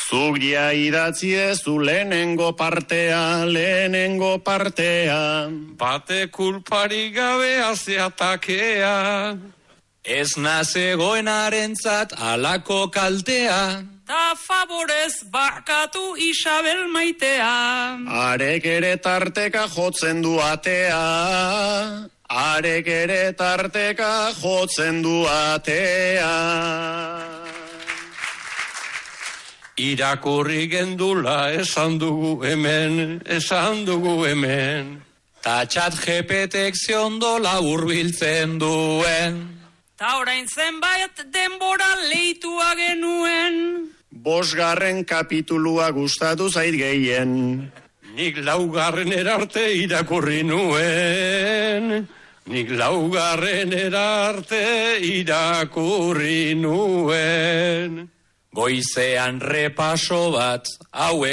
Zuk ja idatzi ezu lehenengo partea. Bate kulpari gabe azeatakea. Ez nazegoenarentzat alako kaltea. Ta favorez bakatu Isabel maitea. Arek ere tarteka jotzen du atea. Irakurri gendula esan dugu hemen. Ta ChatGPTek ziondola hurbiltzen duen. Ta orain zenbait denbora leitua genuen. 5. kapitulua gustatu zait gehien. Nik 4. erarte irakurri nuen. Goizean repaso bat, hau